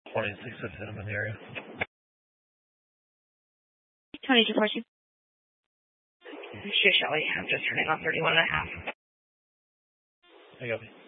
26 at Cinnamon area. 2214. Sure, Shelly. I'm just turning on 31 and a half. I got me.